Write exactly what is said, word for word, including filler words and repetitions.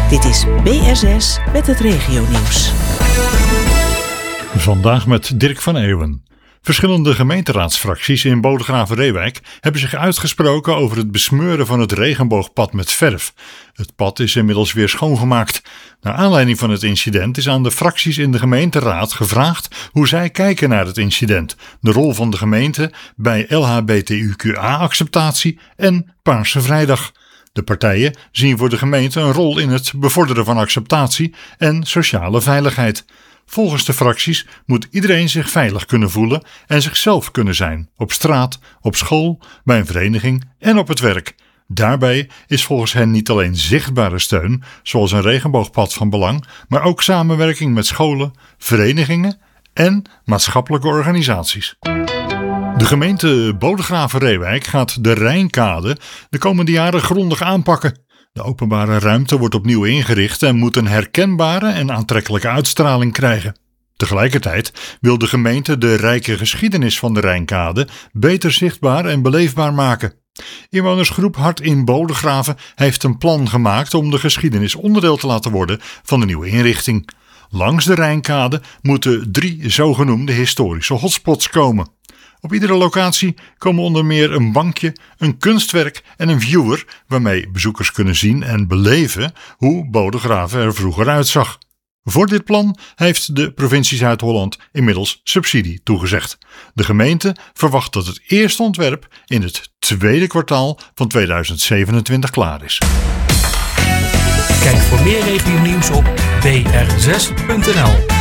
Dit is B R zes met het regionieuws. Vandaag met Dirk van Eeuwen. Verschillende gemeenteraadsfracties in Bodegraven-Reewijk hebben zich uitgesproken over het besmeuren van het regenboogpad met verf. Het pad is inmiddels weer schoongemaakt. Naar aanleiding van het incident is aan de fracties in de gemeenteraad gevraagd hoe zij kijken naar het incident, de rol van de gemeente bij L H B T I Q A-acceptatie en Paarse Vrijdag. De partijen zien voor de gemeente een rol in het bevorderen van acceptatie en sociale veiligheid. Volgens de fracties moet iedereen zich veilig kunnen voelen en zichzelf kunnen zijn, op straat, op school, bij een vereniging en op het werk. Daarbij is volgens hen niet alleen zichtbare steun, zoals een regenboogpad van belang, maar ook samenwerking met scholen, verenigingen en maatschappelijke organisaties. De gemeente Bodegraven-Reewijk gaat de Rijnkade de komende jaren grondig aanpakken. De openbare ruimte wordt opnieuw ingericht en moet een herkenbare en aantrekkelijke uitstraling krijgen. Tegelijkertijd wil de gemeente de rijke geschiedenis van de Rijnkade beter zichtbaar en beleefbaar maken. Inwonersgroep Hart in Bodegraven heeft een plan gemaakt om de geschiedenis onderdeel te laten worden van de nieuwe inrichting. Langs de Rijnkade moeten drie zogenoemde historische hotspots komen. Op iedere locatie komen onder meer een bankje, een kunstwerk en een viewer waarmee bezoekers kunnen zien en beleven hoe Bodegraven er vroeger uitzag. Voor dit plan heeft de provincie Zuid-Holland inmiddels subsidie toegezegd. De gemeente verwacht dat het eerste ontwerp in het tweede kwartaal van tweeduizend zevenentwintig klaar is. Kijk voor meer regionieuws op b r zes punt n l.